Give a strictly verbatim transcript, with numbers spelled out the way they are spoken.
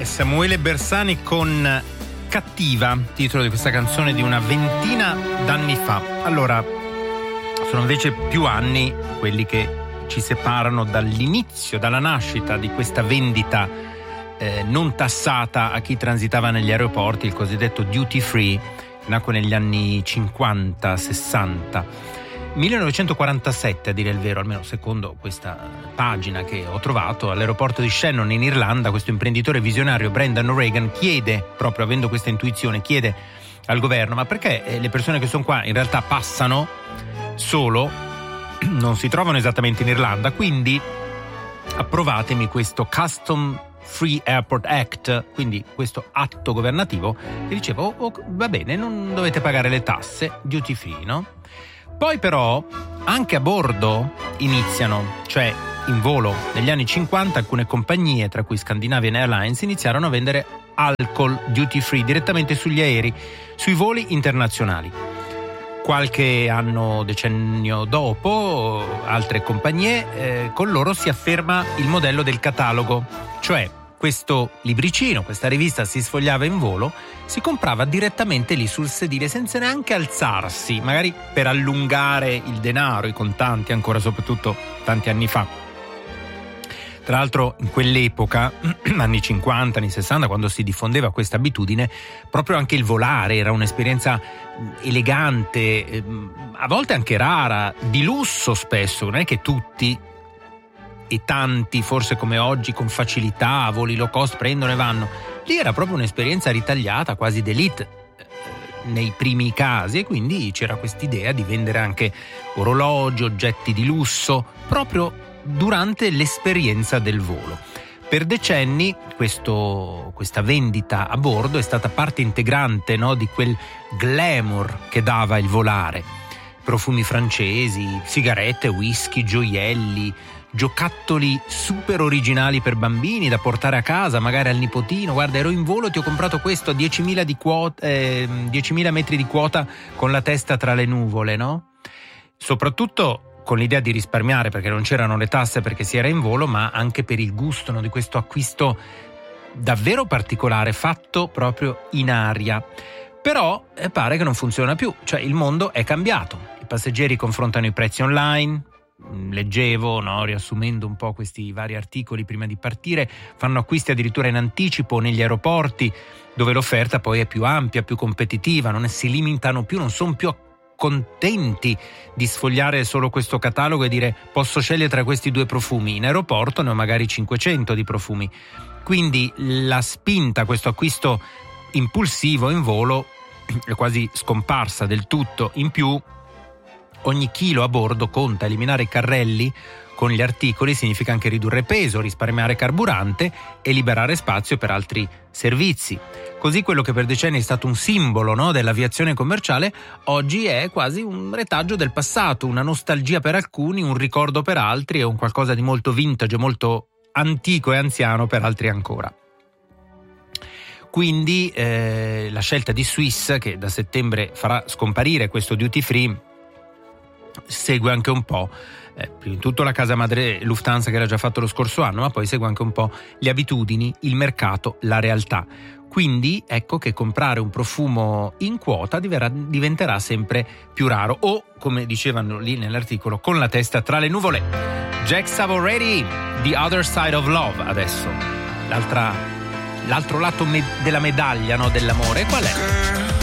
Samuele Bersani con Cattiva, titolo di questa canzone di una ventina d'anni fa. Allora, sono invece più anni quelli che ci separano dall'inizio, dalla nascita di questa vendita eh, non tassata a chi transitava negli aeroporti, il cosiddetto duty free, che nacque negli anni cinquanta sessanta. millenovecentoquarantasette, a dire il vero, almeno secondo questa pagina che ho trovato, all'aeroporto di Shannon in Irlanda, questo imprenditore visionario Brendan Regan chiede, proprio avendo questa intuizione, chiede al governo: ma perché le persone che sono qua in realtà passano solo, non si trovano esattamente in Irlanda, quindi approvatemi questo Custom Free Airport Act, quindi questo atto governativo che diceva oh, oh, va bene, non dovete pagare le tasse, duty free, no? Poi però anche a bordo iniziano, cioè in volo negli anni cinquanta, alcune compagnie, tra cui Scandinavian Airlines, iniziarono a vendere alcol duty free direttamente sugli aerei, sui voli internazionali. Qualche anno, decennio dopo, altre compagnie, eh, con loro si afferma il modello del catalogo, cioè questo libricino, questa rivista si sfogliava in volo, si comprava direttamente lì sul sedile senza neanche alzarsi, magari per allungare il denaro, i contanti, ancora soprattutto tanti anni fa. Tra l'altro in quell'epoca, anni cinquanta, anni sessanta, quando si diffondeva questa abitudine, proprio anche il volare era un'esperienza elegante, a volte anche rara, di lusso spesso, non è che tutti e tanti, forse come oggi, con facilità, voli low cost prendono e vanno. Lì era proprio un'esperienza ritagliata, quasi d'élite eh, nei primi casi, e quindi c'era quest'idea di vendere anche orologi, oggetti di lusso, proprio durante l'esperienza del volo. Per decenni questo, questa vendita a bordo è stata parte integrante, no, di quel glamour che dava il volare. Profumi francesi, sigarette, whisky, gioielli, giocattoli super originali per bambini da portare a casa, magari al nipotino. Guarda, ero in volo e ti ho comprato questo a diecimila di quota, eh, diecimila metri di quota con la testa tra le nuvole, no? Soprattutto con l'idea di risparmiare, perché non c'erano le tasse, perché si era in volo, ma anche per il gusto, no, di questo acquisto davvero particolare, fatto proprio in aria. Però eh, pare che non funziona più, cioè il mondo è cambiato. I passeggeri confrontano i prezzi online. Leggevo, no, riassumendo un po' questi vari articoli prima di partire, fanno acquisti addirittura in anticipo negli aeroporti, dove l'offerta poi è più ampia, più competitiva, non è, si limitano più, non sono più contenti di sfogliare solo questo catalogo e dire posso scegliere tra questi due profumi. In aeroporto ne ho magari cinquecento di profumi, quindi la spinta a questo acquisto impulsivo in volo è quasi scomparsa del tutto. In più, ogni chilo a bordo conta. Eliminare i carrelli con gli articoli significa anche ridurre peso, risparmiare carburante e liberare spazio per altri servizi. Così quello che per decenni è stato un simbolo, no, dell'aviazione commerciale, oggi è quasi un retaggio del passato, una nostalgia per alcuni, un ricordo per altri e un qualcosa di molto vintage, molto antico e anziano per altri ancora. Quindi eh, la scelta di Swiss, che da settembre farà scomparire questo duty free, segue anche un po' eh, prima di tutto la casa madre Lufthansa, che era già fatto lo scorso anno, ma poi segue anche un po' le abitudini, il mercato, la realtà. Quindi ecco che comprare un profumo in quota diverrà, diventerà sempre più raro, o come dicevano lì nell'articolo, con la testa tra le nuvole. Jack Savoretti, The Other Side of Love. Adesso l'altra, l'altro lato me- della medaglia, no, dell'amore, qual è?